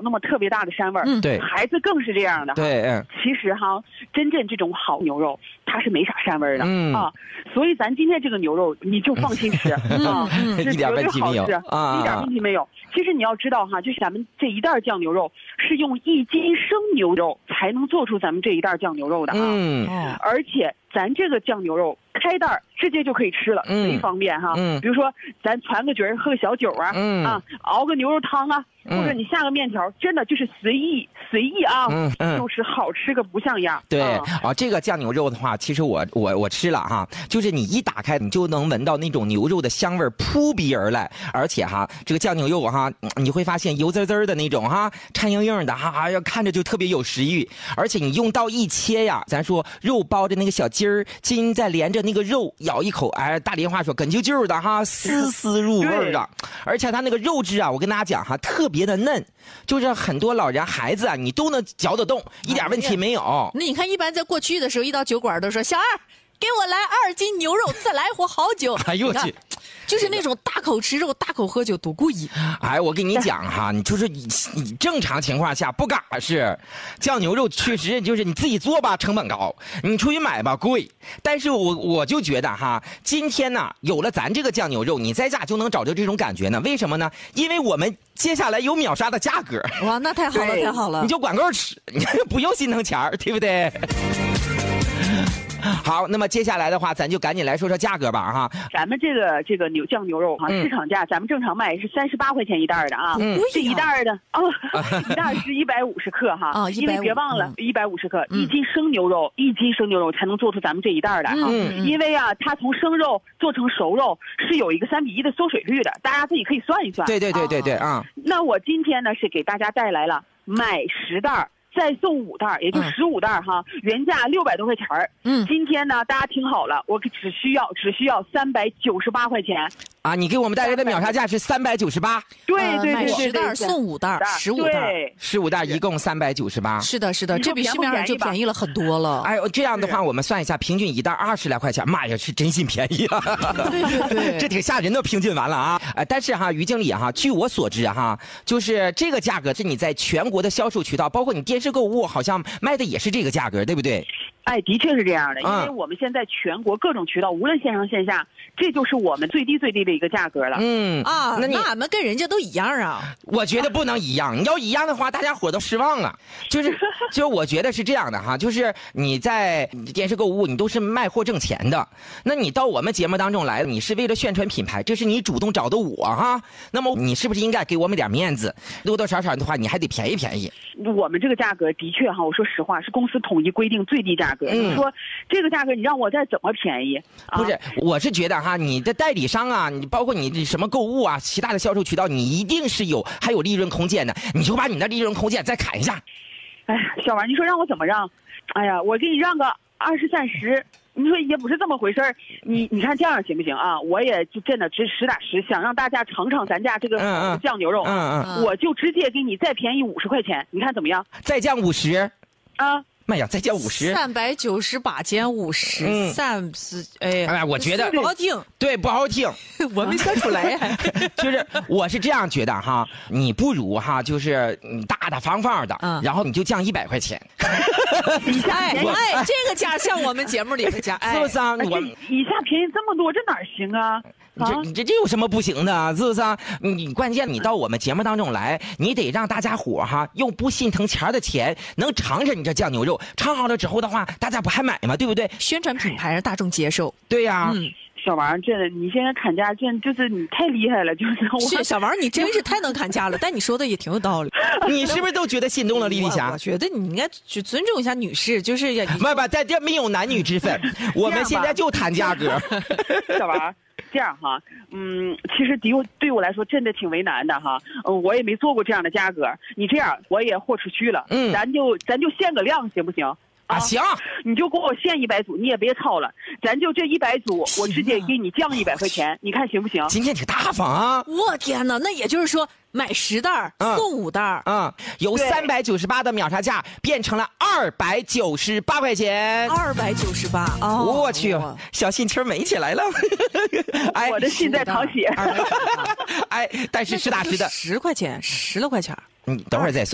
那么特别大的膻味儿。 对， 孩子更是这样的。 对， 其实哈，真正这种好牛肉，它是没啥膻味儿的啊。所以咱今天这个牛肉，你就放心吃啊，是绝对好吃，一点问题没有。其实你要知道哈，就是咱们这一袋酱牛肉是用1斤生牛肉才能做出咱们这一袋酱牛肉的啊。而且咱这个酱牛肉开袋直接就可以吃了，贼方便哈。比如说咱传个局儿，喝个小酒啊，熬个牛肉汤啊，或者你下个面条，真的就是随意啊，就是好吃个不像样。 对啊，这个酱牛肉的话，其实我吃了哈，就是你一打开，你就能闻到那种牛肉的香味扑鼻而来，而且哈，这个酱牛肉哈，你会发现油滋滋的那种哈，颤硬硬的哈，要看着就特别有食欲，而且你用刀一切呀，咱说肉包着那个小筋儿，筋再连着那个肉，咬一口，哎，大连话说哏啾啾的哈，丝丝入味的，而且它那个肉质啊，我跟大家讲哈，特别的嫩，就是很多老人孩子啊，你都能嚼得动，一点问题没有。 那你看，一般在过去的时候，一到酒馆都说小二，给我来2斤牛肉，再来壶好酒。 哎呦我去！ 就是那种大口吃肉、大口喝酒，多过瘾！ 哎，我跟你讲哈，你就是你正常情况下不敢是，酱牛肉确实就是你自己做吧，成本高；你出去买吧，贵。但是我就觉得哈，今天呢，有了咱这个酱牛肉，你在家就能找到这种感觉呢。为什么呢？因为我们接下来有秒杀的价格。 哇，那太好了，太好了！ 你就管够吃，你不用心疼钱儿，对不对？好，那么接下来的话，咱就赶紧来说说价格吧哈。 咱们这个酱牛肉哈，市场价咱们正常卖是38块钱一袋的啊。这一袋的一袋是150克哈。因为别忘了150克，1斤生牛肉，1斤生牛肉才能做出咱们这一袋来哈。因为啊，它从生肉做成熟肉是有一个3:1的缩水率的，大家自己可以算一算。 对啊。 那我今天呢是给大家带来了买10袋。再送5袋，也就15袋哈，原价600多块钱儿。今天呢，大家听好了，我只需要398块钱啊！你给我们带来的秒杀价是398。 对， 买10袋送5袋，15袋一共398。 是的，这比市面上就便宜了很多了。 哎，这样的话，我们算一下，平均一袋20来块钱，妈呀，是真心便宜啊！ 对， 这挺吓人的，平均完了啊！但是哈，于经理哈，据我所知哈，就是这个价格是你在全国的销售渠道，包括你电视购物，好像卖的也是这个价格，对不对？ 哎，的确是这样的，因为我们现在全国各种渠道，无论线上线下，这就是我们最低的一个价格了。 那俺们跟人家都一样啊？ 我觉得不能一样，你要一样的话，大家伙都失望了。就是我觉得是这样的哈，就是你在电视购物，你都是卖货挣钱的，那你到我们节目当中来，你是为了宣传品牌，这是你主动找的我哈，那么你是不是应该给我们点面子？多多少少的话，你还得便宜。 我们这个价格的确哈，我说实话，是公司统一规定最低价格。你说这个价格，你让我再怎么便宜？ 不是，我是觉得哈，你的代理商啊，你包括你什么购物啊，其他的销售渠道，你一定是还有利润空间的，你就把你的利润空间再砍一下。 哎呀，小王，你说让我怎么让？哎呀，我给你让个20、30，你说也不是这么回事儿。你看这样行不行啊？我也就真的实打实想让大家尝尝咱家这个酱牛肉，我就直接给你再便宜50块钱，你看怎么样？ 再降50 啊？ 妈呀，再降 50，398减50，哎呀， 我觉得不好听， 对，不好听， 我没算出来。 就是我是这样觉得哈，你不如哈，就是大大方方的，然后你就降100块钱。 这个价像我们节目里的价， 是不是啊？ 一下便宜这么多，这哪行啊？ 你这有什么不行的？是不是啊？你关键你到我们节目当中来，你得让大家伙哈用不心疼钱的钱能尝尝你这酱牛肉，尝好了之后的话，大家不还买吗？对不对？ 宣传品牌让大众接受。 对呀。 小王，你现在砍价，就是你太厉害了，就是小王，你真是太能砍价了。但你说的也挺有道理。 你是不是都觉得心动了，丽丽霞？ 我觉得你应该去尊重一下女士，就是不，在这没有男女之分，我们现在就谈价格。 小王，这样哈，其实对我来说真的挺为难的哈，我也没做过这样的价格。你这样，我也豁出去了，咱就限个量，行不行？ 行， 你就给我限100组，你也别操了，咱就这100组，我直接给你降100块钱，你看行不行？ 今天挺大方啊！ 我天哪，那也就是说买10袋送5袋， 由398的秒杀价变成了298块钱 ，298， 我去，小心气没起来了。 哎，我的心在淌血。 哎，但是实打实的 10块钱，10来块钱。 等会儿再算。